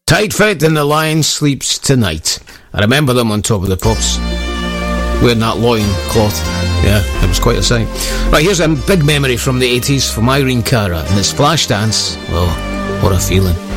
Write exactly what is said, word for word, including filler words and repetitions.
Tight fit and the lion sleeps tonight. I remember them on Top of the Pops, wearing that loin cloth. Yeah, it was quite a sight. Right, here's a big memory from the eighties from Irene Cara, and it's Flashdance. Oh, what a feeling.